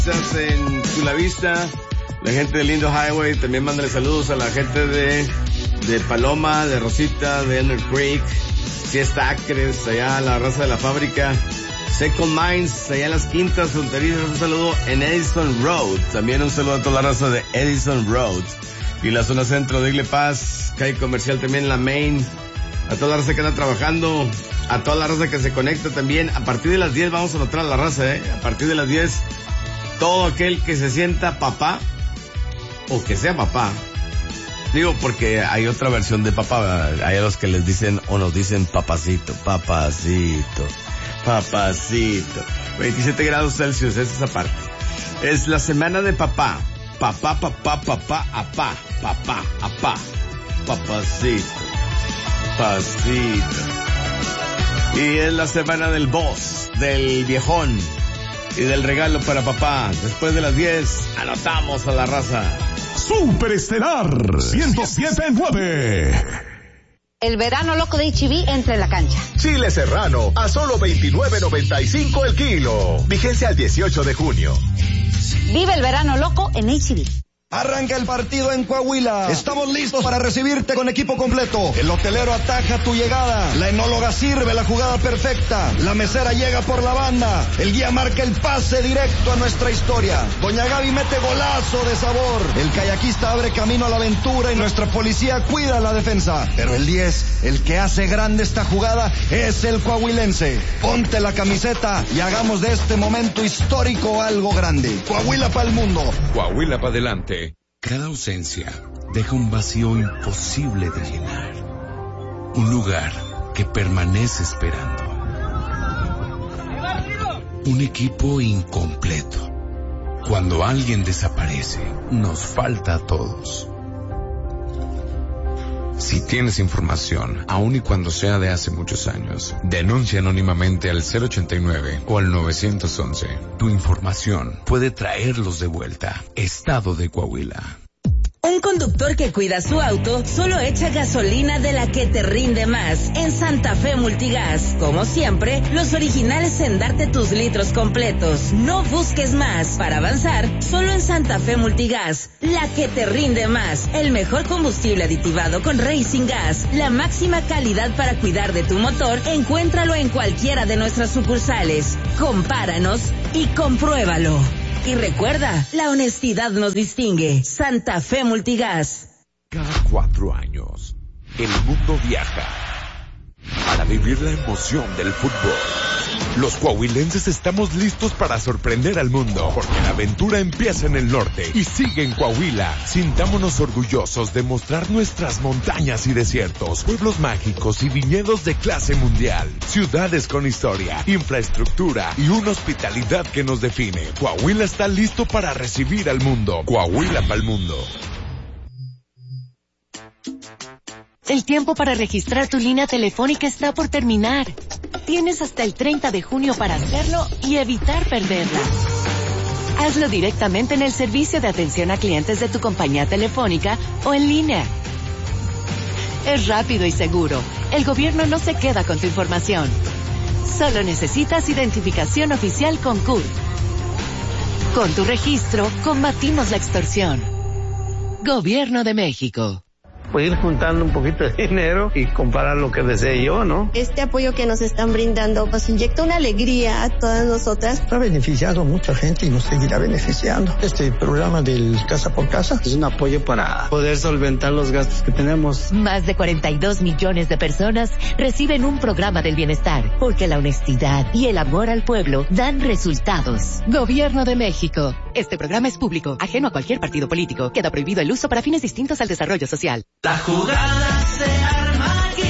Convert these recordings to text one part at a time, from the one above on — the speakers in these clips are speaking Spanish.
En Chulavista, la gente de Lindo Highway, también mándale saludos a la gente de Paloma, de Rosita, de Elmer Creek, Fiesta Acres, allá la raza de la fábrica, Second Minds, allá en las Quintas Fronterizas, un saludo en Edison Road, también un saludo a toda la raza de Edison Road, y la zona centro de Igle Paz, calle comercial también, la Main, a toda la raza que anda trabajando, a toda la raza que se conecta también. A partir de las 10 vamos a notar a la raza, a partir de las 10, todo aquel que se sienta papá, o que sea papá, digo porque hay otra versión de papá, hay a los que les dicen o nos dicen papacito, 27 grados Celsius, esa es esa parte. Es la semana de papá, papacito, pasito. Y es la semana del boss, del viejón y del regalo para papá. Después de las 10, anotamos a la raza. Superestelar 107.9. El verano loco de H-E-B entra en la cancha. Chile serrano a solo $29.95 el kilo. Vigencia al 18 de junio. Vive el verano loco en H-E-B. Arranca el partido en Coahuila. Estamos listos para recibirte con equipo completo. El hotelero ataja tu llegada. La enóloga sirve la jugada perfecta. La mesera llega por la banda. El guía marca el pase directo a nuestra historia. Doña Gaby mete golazo de sabor. El kayakista abre camino a la aventura y nuestra policía cuida la defensa. Pero el 10, el que hace grande esta jugada, es el coahuilense. Ponte la camiseta y hagamos de este momento histórico algo grande. Coahuila para el mundo. Coahuila para adelante. Cada ausencia deja un vacío imposible de llenar. Un lugar que permanece esperando. Un equipo incompleto. Cuando alguien desaparece, nos falta a todos. Si tienes información, aun y cuando sea de hace muchos años, denuncia anónimamente al 089 o al 911. Tu información puede traerlos de vuelta. Estado de Coahuila. Un conductor que cuida su auto solo echa gasolina de la que te rinde más en Santa Fe Multigas. Como siempre, los originales en darte tus litros completos. No busques más. Para avanzar, solo en Santa Fe Multigas. La que te rinde más. El mejor combustible aditivado con Racing Gas. La máxima calidad para cuidar de tu motor. Encuéntralo en cualquiera de nuestras sucursales. Compáranos y compruébalo. Y recuerda, la honestidad nos distingue. Santa Fe Multigas. Cada 4 años, el mundo viaja para vivir la emoción del fútbol. Los coahuilenses estamos listos para sorprender al mundo, porque la aventura empieza en el norte y sigue en Coahuila. Sintámonos orgullosos de mostrar nuestras montañas y desiertos, pueblos mágicos y viñedos de clase mundial, ciudades con historia, infraestructura y una hospitalidad que nos define. Coahuila está listo para recibir al mundo. Coahuila para el mundo. El tiempo para registrar tu línea telefónica está por terminar. Tienes hasta el 30 de junio para hacerlo y evitar perderla. Hazlo directamente en el servicio de atención a clientes de tu compañía telefónica o en línea. Es rápido y seguro. El gobierno no se queda con tu información. Solo necesitas identificación oficial con CURP. Con tu registro, combatimos la extorsión. Gobierno de México. Pues ir juntando un poquito de dinero y comprar lo que desee yo, ¿no? Este apoyo que nos están brindando nos inyecta una alegría a todas nosotras. Ha beneficiado a mucha gente y nos seguirá beneficiando. Este programa del Casa por Casa es un apoyo para poder solventar los gastos que tenemos. Más de 42 millones de personas reciben un programa del bienestar, porque la honestidad y el amor al pueblo dan resultados. Gobierno de México. Este programa es público, ajeno a cualquier partido político. Queda prohibido el uso para fines distintos al desarrollo social. La jugada se arma aquí.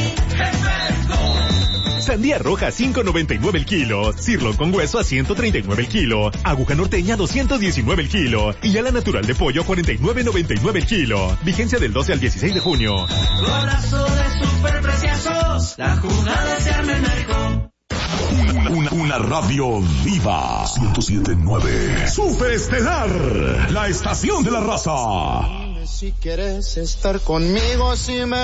Sandía roja a $5.99 el kilo. Cirlón con hueso a $139 el kilo. Aguja norteña a $219 el kilo. Y ala natural de pollo a $49.99 el kilo. Vigencia del 12 al 16 de junio. Golazo de superpreciosos. La jugada se arma en México. Una radio viva. 107.9. Superestelar. La estación de la raza. Si quieres estar conmigo, si me